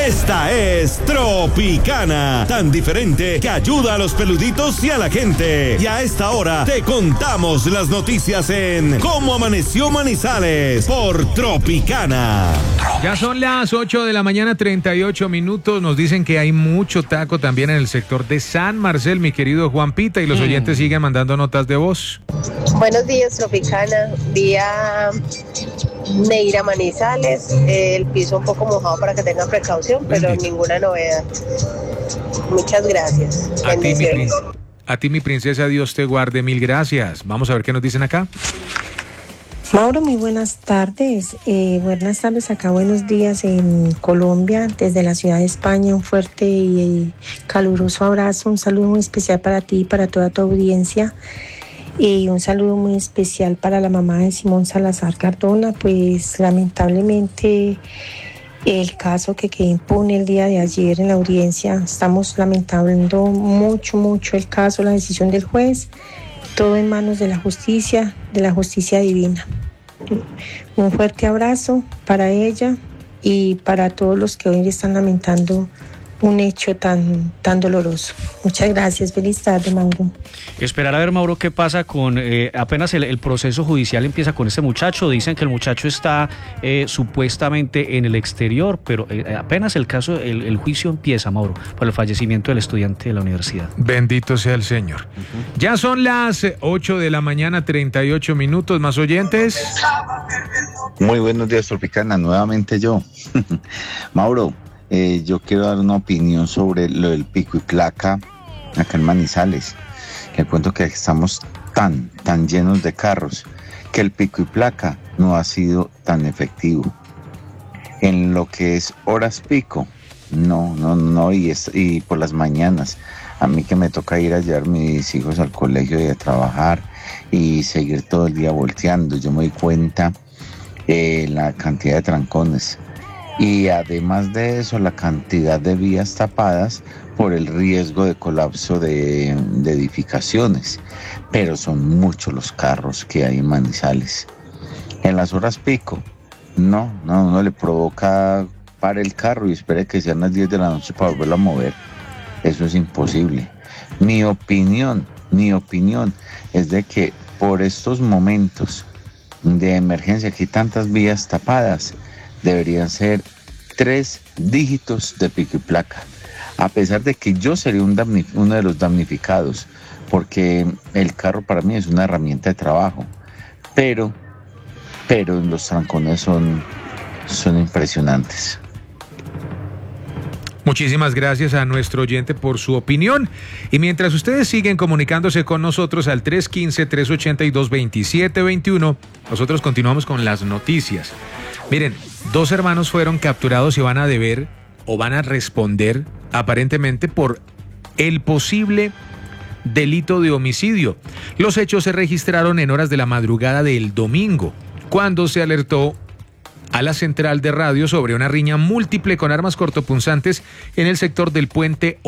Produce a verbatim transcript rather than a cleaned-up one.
Esta es Tropicana, tan diferente que ayuda a los peluditos y a la gente. Y a esta hora te contamos las noticias en Cómo Amaneció Manizales por Tropicana. Ya son las ocho de la mañana, treinta y ocho minutos. Nos dicen que hay mucho taco también en el sector de San Marcel, mi querido Juan Pita, y los oyentes mm. siguen mandando notas de voz. Buenos días, Tropicana. Vía Neira Manizales, el piso un poco mojado para que tengan precaución, pero Bendito. Ninguna novedad. Muchas gracias. A ti, mi prin- a ti, mi princesa, Dios te guarde, mil gracias. Vamos a ver qué nos dicen acá. Mauro, muy buenas tardes. Eh, buenas tardes acá, buenos días en Colombia, desde la ciudad de España. Un fuerte y caluroso abrazo, un saludo muy especial para ti y para toda tu audiencia. Y un saludo muy especial para la mamá de Simón Salazar Cardona, pues lamentablemente el caso que quedó impune el día de ayer en la audiencia, estamos lamentando mucho, mucho el caso, la decisión del juez, todo en manos de la justicia, de la justicia divina. Un fuerte abrazo para ella y para todos los que hoy están lamentando un hecho tan, tan doloroso. Muchas gracias, feliz tarde, Mauro. Esperar a ver, Mauro, qué pasa con, eh, apenas el, el proceso judicial empieza con este muchacho, dicen que el muchacho está eh, supuestamente en el exterior, pero eh, apenas el caso, el, el juicio empieza, Mauro, por el fallecimiento del estudiante de la universidad. Bendito sea el Señor. Uh-huh. Ya son las ocho de la mañana, treinta y ocho minutos, más oyentes. Muy buenos días, Tropicana, nuevamente yo. Mauro, Eh, yo quiero dar una opinión sobre lo del pico y placa acá en Manizales. Le cuento que estamos tan, tan llenos de carros que el pico y placa no ha sido tan efectivo. En lo que es horas pico, no, no, no, y, es, y por las mañanas, a mí que me toca ir a llevar a mis hijos al colegio y a trabajar y seguir todo el día volteando, yo me doy cuenta eh, la cantidad de trancones. Y además de eso, la cantidad de vías tapadas por el riesgo de colapso de, de edificaciones. Pero son muchos los carros que hay en Manizales. En las horas pico, no, no, no le provoca para el carro y espere que sean las diez de la noche para volverlo a mover. Eso es imposible. Mi opinión, mi opinión es de que por estos momentos de emergencia, que hay tantas vías tapadas, deberían ser tres dígitos de pico y placa, a pesar de que yo sería un damnif- uno de los damnificados, porque el carro para mí es una herramienta de trabajo, pero, pero los trancones son, son impresionantes. Muchísimas gracias a nuestro oyente por su opinión. Y mientras ustedes siguen comunicándose con nosotros al tres uno cinco, tres ocho dos, dos siete dos uno, nosotros continuamos con las noticias. Miren, dos hermanos fueron capturados y van a deber o van a responder aparentemente por el posible delito de homicidio. Los hechos se registraron en horas de la madrugada del domingo, cuando se alertó a la central de radio sobre una riña múltiple con armas cortopunzantes en el sector del puente